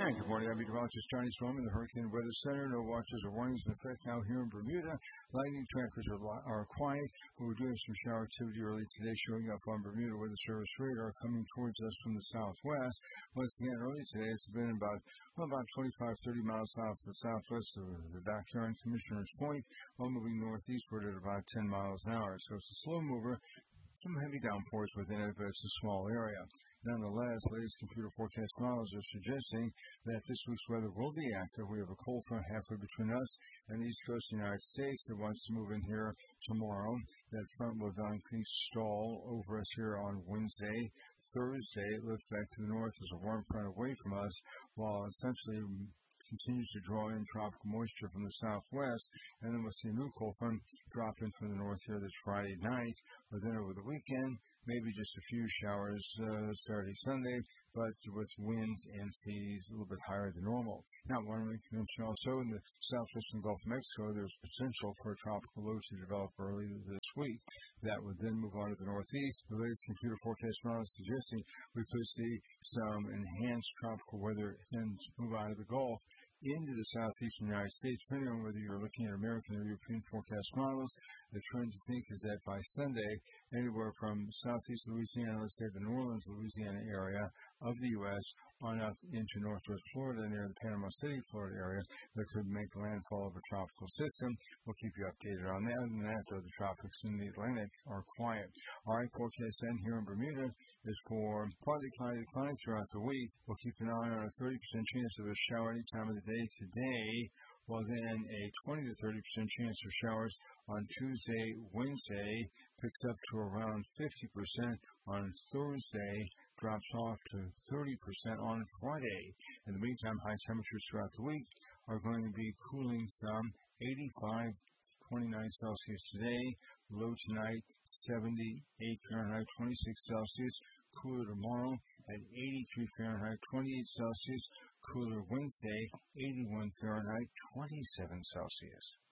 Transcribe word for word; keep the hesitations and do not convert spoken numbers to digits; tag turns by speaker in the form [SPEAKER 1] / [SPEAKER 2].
[SPEAKER 1] And good morning, I'm meteorologist Johnny Storm in the Hurricane Weather Center. No watches or warnings in effect now here in Bermuda. Lightning trackers are, li- are quiet, but we're doing some shower activity early today showing up on Bermuda Weather Service radar coming towards us from the southwest. Once again, early today it's been about well, about twenty-five, thirty miles south of the southwest of the backyard Commissioner's Point, while moving northeastward at about ten miles an hour. So it's a slow mover. Some heavy downpours within it, but it's a small area. Nonetheless, latest computer forecast models are suggesting that this week's weather will be active. We have a cold front halfway between us and the east coast of the United States that wants to move in here tomorrow. That front will likely stall over us here on Wednesday. Thursday, it lifts back to the north as a warm front away from us, while essentially continues to draw in tropical moisture from the southwest, and then we'll see a new cold front drop in from the north here this Friday night. But then over the weekend, maybe just a few showers uh, Saturday, Sunday, but with winds and seas a little bit higher than normal. Now, I want to mention also in the southwestern Gulf of Mexico, there's potential for a tropical low to develop early this week. That would then move on to the northeast. The latest computer forecast model is suggesting we could see some enhanced tropical weather and move out of the Gulf into the southeastern United States, depending on whether you're looking at American or European forecast models. The trend to think is that by Sunday, anywhere from southeast Louisiana, let's say the New Orleans, Louisiana area of the U S on up into northwest Florida near the Panama City, Florida area, that could make landfall of a tropical system. We'll keep you updated on that. And that, though, the tropics in the Atlantic are quiet. All right, forecast then here in Bermuda is for partly cloudy decline throughout the week. We'll keep an eye on a thirty percent chance of a shower any time of the day today, while then a twenty to thirty percent chance of showers on Tuesday, Wednesday, picks up to around fifty percent on Thursday, drops off to thirty percent on Friday. In the meantime, high temperatures throughout the week are going to be cooling some eighty-five, twenty-nine Celsius today, low tonight, seventy-eight Fahrenheit, twenty-six Celsius, cooler tomorrow at eighty-three Fahrenheit, twenty-eight Celsius, cooler Wednesday, eighty-one Fahrenheit, twenty-seven Celsius.